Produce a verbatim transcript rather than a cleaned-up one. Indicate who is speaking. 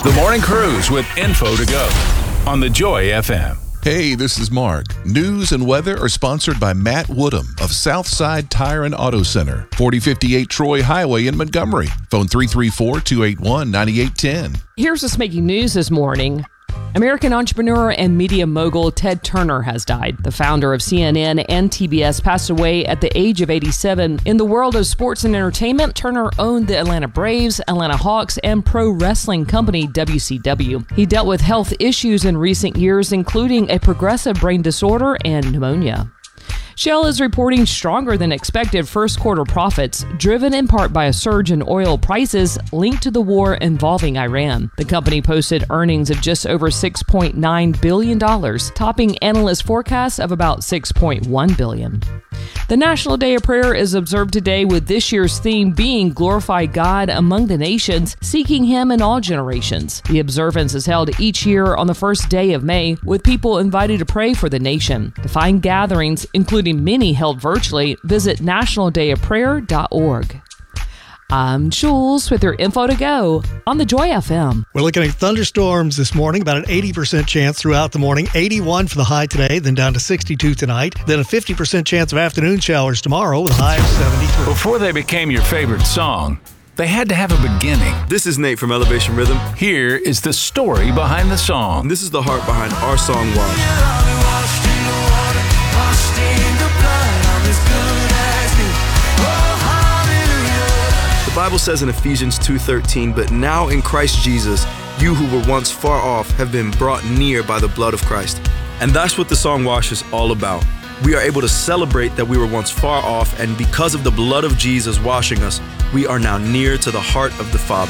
Speaker 1: The Morning Cruise with info to go on the Joy F M.
Speaker 2: Hey, this is Mark. News and weather are sponsored by Matt Woodham of Southside Tire and Auto Center, forty fifty-eight Troy Highway in Montgomery. Phone three three four, two eight one, nine eight one zero.
Speaker 3: Here's what's making news this morning. American entrepreneur and media mogul Ted Turner has died. The founder of C N N and T B S passed away at the age of eighty-seven. In the world of sports and entertainment, Turner owned the Atlanta Braves, Atlanta Hawks, and pro wrestling company W C W. He dealt with health issues in recent years, including a progressive brain disorder and pneumonia. Shell is reporting stronger than expected first quarter profits, driven in part by a surge in oil prices linked to the war involving Iran. The company posted earnings of just over six point nine billion dollars, topping analyst forecasts of about six point one billion dollars. The National Day of Prayer is observed today, with this year's theme being Glorify God Among the Nations, Seeking Him in All Generations. The observance is held each year on the first day of May, with people invited to pray for the nation. To find gatherings, including many held virtually, visit national day of prayer dot org. I'm Jules with your info to go on the Joy F M.
Speaker 4: We're looking at thunderstorms this morning, about an eighty percent chance throughout the morning. eighty-one for the high today, then down to sixty-two tonight. Then a fifty percent chance of afternoon showers tomorrow with a high of seventy-three.
Speaker 1: Before they became your favorite song, they had to have a beginning.
Speaker 5: This is Nate from Elevation Rhythm.
Speaker 1: Here is the story behind the song.
Speaker 5: And this is the heart behind our song, Wash. The Bible says in Ephesians two thirteen, but now in Christ Jesus, you who were once far off have been brought near by the blood of Christ. And that's what the song Wash is all about. We are able to celebrate that we were once far off, and because of the blood of Jesus washing us, we are now near to the heart of the Father.